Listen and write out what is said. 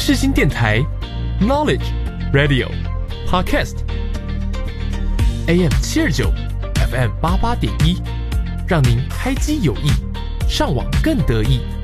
世新电台 Knowledge Radio Podcast AM 729 FM 88.1，让您开机有益，上网更得意。